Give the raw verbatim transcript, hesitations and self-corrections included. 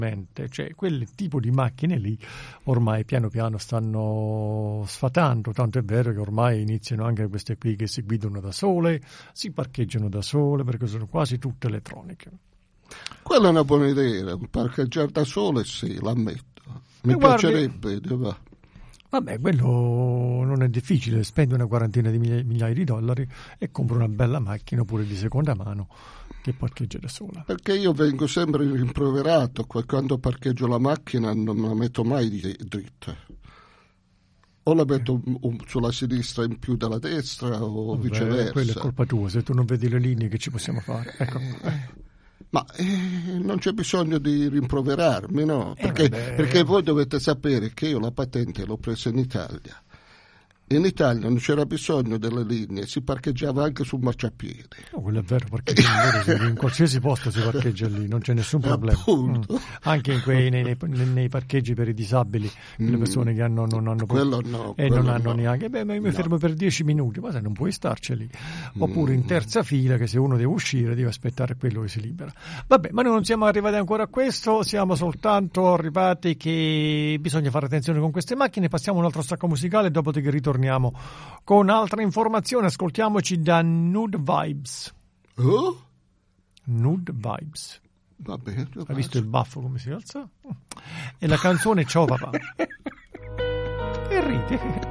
Cioè, quel tipo di macchine lì ormai piano piano stanno sfatando, tanto è vero che ormai iniziano anche queste qui che si guidano da sole, si parcheggiano da sole, perché sono quasi tutte elettroniche. Quella è una buona idea, parcheggiare da sole, sì, l'ammetto. Mi E piacerebbe. Guardi, vabbè, quello non è difficile, spendi una quarantina di migliaia di dollari e compri una bella macchina pure di seconda mano che parcheggia da sola. Perché io vengo sempre rimproverato, quando parcheggio la macchina non la metto mai dritta. O la metto eh. sulla sinistra in più della destra o Vabbè, viceversa. Quella è colpa tua, se tu non vedi le linee che ci possiamo fare. Ecco. Ma eh, non c'è bisogno di rimproverarmi, no? Perché, eh perché voi dovete sapere che io la patente l'ho presa in Italia. In Italia non c'era bisogno delle linee, si parcheggiava anche sul marciapiede. No, quello è vero, perché in qualsiasi posto si parcheggia lì, non c'è nessun problema. Mm. Anche in quei, nei, nei, nei parcheggi per i disabili, mm. le persone che hanno, non hanno quello no, e quello non hanno no. neanche, beh, ma io mi no. fermo per dieci minuti, ma se non puoi starceli. Oppure in terza fila, che se uno deve uscire deve aspettare quello che si libera. Vabbè, ma noi non siamo arrivati ancora a questo, siamo soltanto arrivati che bisogna fare attenzione con queste macchine. Passiamo un altro stacco musicale, dopodiché ritorniamo con altre informazioni. Ascoltiamoci da Nude Vibes. Oh? Nude Vibes. Va bene. Hai visto il baffo come si alza? E la canzone Ciao papà. E ride.